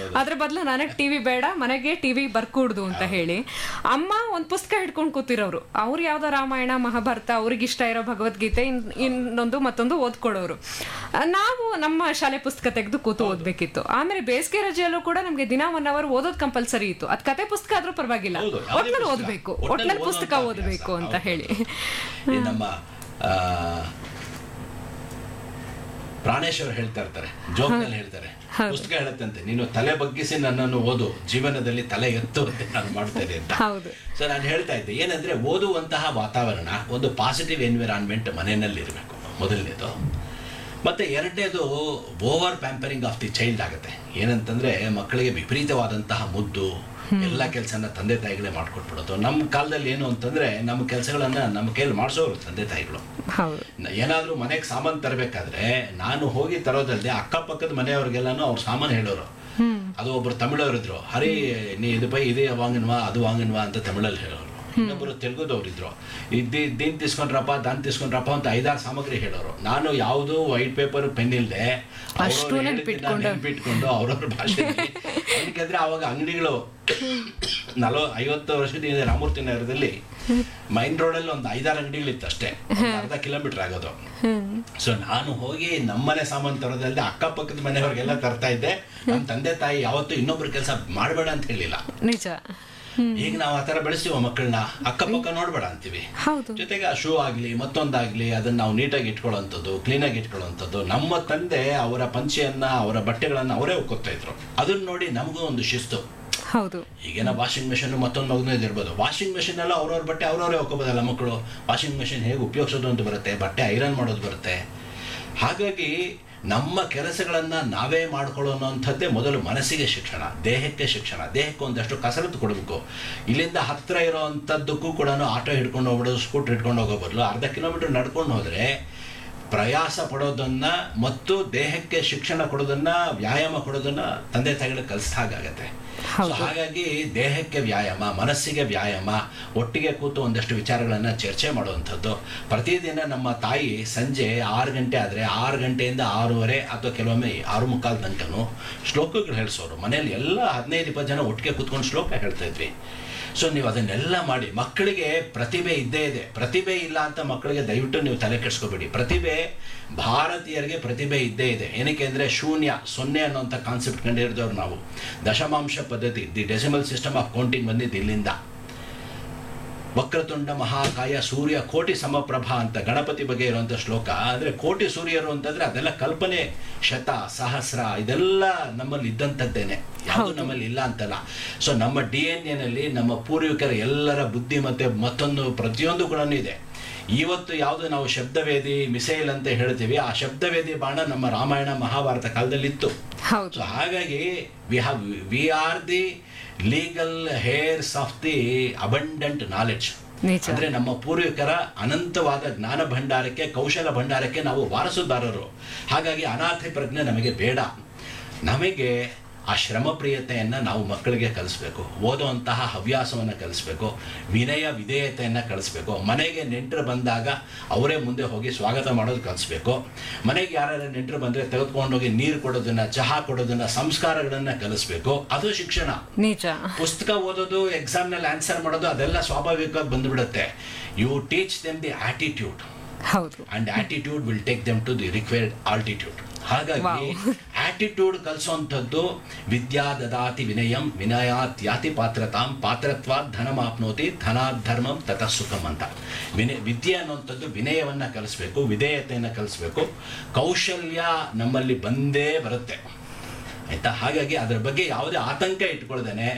ಅದ್ರ ಬದಲು ನನಗೆ ಟಿವಿ ಬೇಡ, ಮನೆಗೆ ಟಿವಿ ಬರ್ಕೂಡ್ದು ಅಂತ ಹೇಳಿ ಅಮ್ಮ ಒಂದ್ ಪುಸ್ತಕ ಹಿಡ್ಕೊಂಡು ಕೂತಿರೋರು. ಅವ್ರು ಯಾವ್ದೋ ರಾಮಾಯಣ ಮಹಾಭಾರತ ಅವ್ರಿಗೆ ಇಷ್ಟ ಇರೋ ಭಗವದ್ಗೀತೆ ಇನ್ನೊಂದು ಮತ್ತೊಂದು ಓದ್ಕೊಡೋರು. ನಾವು ನಮ್ಮ ಶಾಲೆ ಪುಸ್ತಕ ತೆಗೆದು ಕೂತು ಓದ್ಬೇಕಿತ್ತು. ಆಮೇಲೆ ಬೇಸಿಗೆ ರಜೆಯಲ್ಲೂ ಕೂಡ ನಮ್ಗೆ ದಿನ 1 ಅವರ್ ಓದೋದ್ ಕಂಪಲ್ಸರಿ ಇತ್ತು. ಅದ್ ಕತೆ ಪುಸ್ತಕ ಆದ್ರೂ ಪರವಾಗಿಲ್ಲ, ಒಟ್ನಲ್ಲಿ ಓದ್ಬೇಕು, ಒಟ್ನಲ್ಲಿ ಪುಸ್ತಕ ಓದ್ಬೇಕು ಅಂತ ಹೇಳಿ. ನಮ್ಮ ಪ್ರಾಣೇಶ್ವರ್ ಹೇಳ್ತಾ ಇರ್ತಾರೆ, ಜೋಕ್ನಲ್ಲಿ ಹೇಳ್ತಾರೆ, ಪುಸ್ತಕ ಹೇಳುತ್ತಂತೆ, ನೀನು ತಲೆ ಬಗ್ಗಿಸಿ ನನ್ನನ್ನು ಓದು, ಜೀವನದಲ್ಲಿ ತಲೆ ಎತ್ತು ಅಂತ ನಾನು ಮಾಡ್ತೇನೆ ಅಂತ. ಸೊ ನಾನು ಹೇಳ್ತಾ ಇದ್ದೆ ಏನಂದ್ರೆ, ಓದುವಂತಹ ವಾತಾವರಣ, ಒಂದು ಪಾಸಿಟಿವ್ ಎನ್ವಿರಾನ್ಮೆಂಟ್ ಮನೆಯಲ್ಲಿ ಇರಬೇಕು ಮೊದಲನೇದು. ಮತ್ತೆ ಎರಡನೇದು, over pampering of the child ಆಗುತ್ತೆ. ಏನಂತಂದ್ರೆ ಮಕ್ಕಳಿಗೆ ವಿಪರೀತವಾದಂತಹ ಮುದ್ದು, ಎಲ್ಲ ಕೆಲಸನ ತಂದೆ ತಾಯಿಗಳೇ ಮಾಡ್ಕೊಟ್ಬಿಡೋದು. ನಮ್ಮ ಕಾಲದಲ್ಲಿ ಏನು ಅಂತಂದ್ರೆ, ನಮ್ಮ ಕೆಲಸಗಳನ್ನ ನಮ್ಮ ಕೈಯಲ್ಲಿ ಮಾಡಿಸೋರು ತಂದೆ ತಾಯಿಗಳು. ಏನಾದ್ರೂ ಮನೆಗೆ ಸಾಮಾನು ತರಬೇಕಾದ್ರೆ ನಾನು ಹೋಗಿ ತರೋದಲ್ಲದೆ ಅಕ್ಕಪಕ್ಕದ ಮನೆಯವ್ರಿಗೆಲ್ಲಾನು ಅವ್ರ ಸಾಮಾನು ಹೇಳೋರು. ಅದು ಒಬ್ರು ತಮಿಳವರಿದ್ರು, ಹರಿ ನೀ ಇದು ಪೈ ಇದೇ ವಾಂಗನ್ವಾ ಅದು ವಾಂಗನ್ವಾ ಅಂತ ತಮಿಳಲ್ಲಿ ಹೇಳೋರು. ಇನ್ನೊಬ್ಬರು ತೆಲುಗುದವ್ರಿದ್ರು, ಇದ್ದೀನ್ ತಿಸ್ಕೊಂಡ್ರಪ್ಪ ದಾನ್ ತಿಸ್ಕೊಂಡ್ರಪ್ಪ ಅಂತ 5-6 ಸಾಮಗ್ರಿ ಹೇಳೋರು. ನಾನು ಯಾವುದು ವೈಟ್ ಪೇಪರ್ ಪೆನ್ ಇಲ್ಲದೆ ನೆನ್ಪಿಟ್ಕೊಂಡು ಅವ್ರವ್ರ ಭಾಷೆ. ಯಾಕಂದ್ರೆ ಅವಾಗ ಅಂಗಡಿಗಳು 40-50 ವರ್ಷದಿಂದ ರಾಮೂರ್ತಿ ನಗರದಲ್ಲಿ ಮೈನ್ ರೋಡಲ್ಲಿ ಒಂದು 5-6 ಅಂಗಡಿಗಳಿತ್ತು ಅಷ್ಟೇ, ಅರ್ಧ ಕಿಲೋಮೀಟರ್ ಆಗೋದು. ಸೊ ನಾನು ಹೋಗಿ ನಮ್ಮನೆ ಸಾಮಾನು ತರೋದಲ್ಲದೆ ಅಕ್ಕಪಕ್ಕದ ಮನೆಯವ್ರಿಗೆಲ್ಲ ತರ್ತಾ ಇದ್ದೆ. ನಮ್ಮ ತಂದೆ ತಾಯಿ ಯಾವತ್ತೂ ಇನ್ನೊಬ್ರು ಕೆಲಸ ಮಾಡಬೇಡ ಅಂತ ಹೇಳಿಲ್ಲ. ನಿಜ. ಈಗ ನಾವು ಆತರ ಬೆಳೆಸ್ತೀವ ಮಕ್ಕಳನ್ನ, ಅಕ್ಕಪಕ್ಕ ನೋಡ್ಬೇಡ ಅಂತೀವಿ. ಜೊತೆಗೆ ಆ ಶೂ ಆಗ್ಲಿ ಮತ್ತೊಂದಾಗ್ಲಿ ಅದನ್ನ ನಾವು ನೀಟಾಗಿ ಇಟ್ಕೊಳ್ಳೋಂಥದ್ದು, ಕ್ಲೀನಾಗಿ ಇಟ್ಕೊಳ್ಳೋಂಥದ್ದು. ನಮ್ಮ ತಂದೆ ಅವರ ಪಂಚೆಯನ್ನ, ಅವರ ಬಟ್ಟೆಗಳನ್ನ ಅವರೇ ಒಕ್ಕೋತಾ ಇದ್ರು. ಅದನ್ನ ನೋಡಿ ನಮಗೂ ಒಂದು ಶಿಸ್ತು. ಹೌದು. ಈಗೇನ ವಾಷಿಂಗ್ ಮೆಷಿನ್ ಮತ್ತೊಂದು ಮಗನದು ಇರ್ಬೋದು. ವಾಷಿಂಗ್ ಮೆಷಿನ್ ಎಲ್ಲ ಅವ್ರವ್ರ ಬಟ್ಟೆ ಅವ್ರವರೇ ಒಕ್ಕೋಬೋದಲ್ಲ ಮಕ್ಕಳು. ವಾಷಿಂಗ್ ಮೆಷಿನ್ ಹೇಗೆ ಉಪಯೋಗಿಸೋದು ಅಂತ ಬರುತ್ತೆ, ಬಟ್ಟೆ ಐರನ್ ಮಾಡೋದು ಬರುತ್ತೆ. ಹಾಗಾಗಿ ನಮ್ಮ ಕೆಲಸಗಳನ್ನ ನಾವೇ ಮಾಡ್ಕೊಳ್ಳೋವಂಥದ್ದೇ ಮೊದಲು ಮನಸ್ಸಿಗೆ ಶಿಕ್ಷಣ, ದೇಹಕ್ಕೆ ಶಿಕ್ಷಣ. ದೇಹಕ್ಕೆ ಒಂದಷ್ಟು ಕಸರತ್ತು ಕೊಡಬೇಕು. ಇಲ್ಲಿಂದ ಹತ್ತಿರ ಇರೋವಂಥದ್ದಕ್ಕೂ ಕೂಡ ಆಟೋ ಹಿಡ್ಕೊಂಡು ಹೋಗ್ಬಿಡೋದು, ಸ್ಕೂಟರ್ ಹಿಡ್ಕೊಂಡು ಹೋಗೋ ಬದಲು ಅರ್ಧ ಕಿಲೋಮೀಟರ್ ನಡ್ಕೊಂಡು ಹೋದರೆ ಪ್ರಯಾಸ ಪಡೋದನ್ನ ಮತ್ತು ದೇಹಕ್ಕೆ ಶಿಕ್ಷಣ ಕೊಡೋದನ್ನ, ವ್ಯಾಯಾಮ ಕೊಡೋದನ್ನ ತಂದೆ ತಾಯಿಗಳು ಕಲಿಸ್ದಾಗತ್ತೆ. ಹಾಗಾಗಿ ದೇಹಕ್ಕೆ ವ್ಯಾಯಾಮ, ಮನಸ್ಸಿಗೆ ವ್ಯಾಯಾಮ, ಒಟ್ಟಿಗೆ ಕೂತು ಒಂದಷ್ಟು ವಿಚಾರಗಳನ್ನ ಚರ್ಚೆ ಮಾಡುವಂಥದ್ದು. ಪ್ರತಿದಿನ ನಮ್ಮ ತಾಯಿ ಸಂಜೆ 6 ಗಂಟೆ ಆದರೆ 6 ಗಂಟೆಯಿಂದ 6:30 ಅಥವಾ ಕೆಲವೊಮ್ಮೆ 6:45 ತನಕನೂ ಶ್ಲೋಕಗಳು ಹೇಳಿಸೋರು. ಮನೆಯಲ್ಲಿ ಎಲ್ಲ 15-20 ಜನ ಒಟ್ಟಿಗೆ ಕೂತ್ಕೊಂಡು ಶ್ಲೋಕ ಹೇಳ್ತಾ ಇದ್ವಿ. ಸೊ ನೀವು ಅದನ್ನೆಲ್ಲ ಮಾಡಿ, ಮಕ್ಕಳಿಗೆ ಪ್ರತಿಭೆ ಇದ್ದೇ ಇದೆ. ಪ್ರತಿಭೆ ಇಲ್ಲ ಅಂತ ಮಕ್ಕಳಿಗೆ ದಯವಿಟ್ಟು ನೀವು ತಲೆ ಕೆಡಿಸ್ಕೋಬೇಡಿ. ಪ್ರತಿಭೆ, ಭಾರತೀಯರಿಗೆ ಪ್ರತಿಭೆ ಇದ್ದೇ ಇದೆ. ಏನಕ್ಕೆ ಅಂದರೆ ಶೂನ್ಯ, 0 ಅನ್ನೋಂಥ ಕಾನ್ಸೆಪ್ಟ್ ಕಂಡಿಡಿದವ್ರು ನಾವು. ದಶಮಾಂಶ ಪದ್ಧತಿ, the decimal system of counting ಬಂದಿದ್ದು ಇಲ್ಲಿಂದ. ವಕ್ರತುಂಡ ಮಹಾಕಾಯ ಸೂರ್ಯ ಕೋಟಿ ಸಮಪ್ರಭಾ ಅಂತ ಗಣಪತಿ ಬಗ್ಗೆ ಇರುವಂಥ ಶ್ಲೋಕ. ಅಂದರೆ ಕೋಟಿ ಸೂರ್ಯರು ಅಂತಂದರೆ ಅದೆಲ್ಲ ಕಲ್ಪನೆ, ಶತ ಸಹಸ್ರ ಇದೆಲ್ಲ ನಮ್ಮಲ್ಲಿ ಇದ್ದಂಥದ್ದೇನೆ, ಯಾವುದು ನಮ್ಮಲ್ಲಿ ಇಲ್ಲ ಅಂತಲ್ಲ. ಸೊ ನಮ್ಮ DNA ನಮ್ಮ ಪೂರ್ವಿಕರ ಎಲ್ಲರ ಬುದ್ಧಿ ಮತ್ತು ಮತ್ತೊಂದು ಪ್ರತಿಯೊಂದು ಕೂಡ ಇದೆ. ಇವತ್ತು ಯಾವುದು ನಾವು ಶಬ್ದವೇದಿ ಮಿಸೈಲ್ ಅಂತ ಹೇಳ್ತೀವಿ, ಆ ಶಬ್ದವೇದಿ ಬಾಣ ನಮ್ಮ ರಾಮಾಯಣ ಮಹಾಭಾರತ ಕಾಲದಲ್ಲಿತ್ತು. ಸೊ ಹಾಗಾಗಿ we are the legal hairs of the abundant knowledge. ಅಂದ್ರೆ ನಮ್ಮ ಪೂರ್ವಿಕರ ಅನಂತವಾದ ಜ್ಞಾನ ಭಂಡಾರಕ್ಕೆ, ಕೌಶಲ ಭಂಡಾರಕ್ಕೆ ನಾವು ವಾರಸುದಾರರು. ಹಾಗಾಗಿ ಅನಾಥ ಪ್ರಜ್ಞೆ ನಮಗೆ ಬೇಡ. ನಮಗೆ ಆ ಶ್ರಮ ಪ್ರಿಯತೆಯನ್ನು ನಾವು ಮಕ್ಕಳಿಗೆ ಕಲಿಸ್ಬೇಕು. ಓದುವಂತಹ ಹವ್ಯಾಸವನ್ನು ಕಲಿಸ್ಬೇಕು. ವಿನಯ ವಿಧೇಯತೆಯನ್ನು ಕಲಿಸ್ಬೇಕು. ಮನೆಗೆ ನೆಂಟರು ಬಂದಾಗ ಅವರೇ ಮುಂದೆ ಹೋಗಿ ಸ್ವಾಗತ ಮಾಡೋದು ಕಲಿಸ್ಬೇಕು. ಮನೆಗೆ ಯಾರು ನೆಂಟರು ಬಂದರೆ ತೆಗೆದುಕೊಂಡೋಗಿ ನೀರು ಕೊಡೋದನ್ನ, ಚಹಾ ಕೊಡೋದನ್ನ, ಸಂಸ್ಕಾರಗಳನ್ನು ಕಲಿಸ್ಬೇಕು. ಅದು ಶಿಕ್ಷಣ. ಪುಸ್ತಕ ಓದೋದು, ಎಕ್ಸಾಮ್ನಲ್ಲಿ ಆನ್ಸರ್ ಮಾಡೋದು ಅದೆಲ್ಲ ಸ್ವಾಭಾವಿಕವಾಗಿ ಬಂದುಬಿಡುತ್ತೆ. You teach them the attitude, and attitude will take them to the required altitude. ಹಾಗಾಗಿ ಆಟಿಟ್ಯೂಡ್ ಕಲಿಸುವಂಥದ್ದು ವಿದ್ಯಾ ದದಾತಿ ವಿನಯಂ ವಿನಯಾತ್ ಯಾತಿ ಪಾತ್ರತಾಂ ಪಾತ್ರತ್ವಾತ್ ಧನಮಾಪ್ನೋತಿ ಧನಾತ್ ಧರ್ಮಂ ತತಃ ಸುಖಂ ಅಂತ. ವಿದ್ಯೆ ಅನ್ನುವಂಥದ್ದು ವಿನಯವನ್ನು ಕಲಿಸ್ಬೇಕು, ವಿಧೇಯತೆಯನ್ನು ಕಲಿಸ್ಬೇಕು. ಕೌಶಲ್ಯ ನಮ್ಮಲ್ಲಿ ಬಂದೇ ಬರುತ್ತೆ, ಆಯ್ತಾ? ಹಾಗಾಗಿ ಅದರ ಬಗ್ಗೆ ಯಾವುದೇ ಆತಂಕ ಇಟ್ಕೊಳ್ದೇನೆ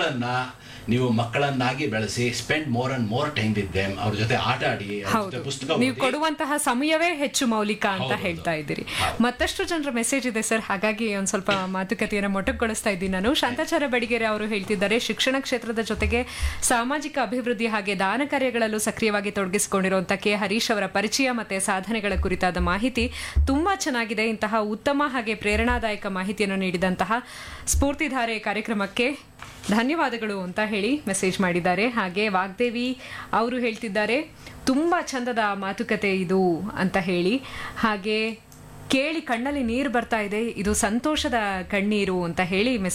ನೀವು ಮಕ್ಕಳನ್ನಾಗಿ ಬೆಳೆಸಿ, spend more and more time with them. ಅವ್ರ ಜೊತೆ ಆಟ ಆಡಿ, ಪುಸ್ತಕ ನೀವು ಕೊಡುವಂತಹ ಸಮಯವೇ ಹೆಚ್ಚು ಮೌಲಿಕ ಅಂತ ಹೇಳ್ತಾ ಇದ್ದೀರಿ. ಮತ್ತಷ್ಟು ಜನರ ಮೆಸೇಜ್ ಇದೆ ಸರ್, ಹಾಗಾಗಿ ಒಂದ್ ಸ್ವಲ್ಪ ಮಾತುಕತೆಯನ್ನು ಮೊಟಕುಗೊಳಿಸ್ತಾ ಇದ್ದೀನಿ ನಾನು. ಶಾಂತಾಚಾರ್ಯ ಬಡಿಗೆರೆ ಅವರು ಹೇಳ್ತಿದ್ದಾರೆ, ಶಿಕ್ಷಣ ಕ್ಷೇತ್ರದ ಜೊತೆಗೆ ಸಾಮಾಜಿಕ ಅಭಿವೃದ್ಧಿ ಹಾಗೆ ದಾನ ಕಾರ್ಯಗಳಲ್ಲೂ ಸಕ್ರಿಯವಾಗಿ ತೊಡಗಿಸಿಕೊಂಡಿರುವಂತಹ ಕೆ ಹರೀಶ್ ಅವರ ಪರಿಚಯ ಮತ್ತೆ ಸಾಧನೆಗಳ ಕುರಿತಾದ ಮಾಹಿತಿ ತುಂಬಾ ಚೆನ್ನಾಗಿದೆ. ಇಂತಹ ಉತ್ತಮ ಹಾಗೆ ಪ್ರೇರಣಾದಾಯಕ ಮಾಹಿತಿಯನ್ನು ನೀಡಿದಂತಹ ಸ್ಫೂರ್ತಿಧಾರೆ ಕಾರ್ಯಕ್ರಮಕ್ಕೆ ಧನ್ಯವಾದಗಳು ಅಂತ ಹೇಳಿ ಮೆಸೇಜ್ ಮಾಡಿದ್ದಾರೆ. ಹಾಗೆ ವಾಗ್ದೇವಿ ಅವರು ಹೇಳ್ತಿದ್ದಾರೆ, ತುಂಬಾ ಚಂದದ ಮಾತುಕತೆ ಇದು ಅಂತ ಹೇಳಿ. ಹಾಗೆ ಕೇಳಿ ಕಣ್ಣಲ್ಲಿ ನೀರು ಬರ್ತಾ ಇದೆ, ಇದು ಸಂತೋಷದ ಕಣ್ಣೀರು ಅಂತ ಹೇಳಿ ಮೆಸೇಜ್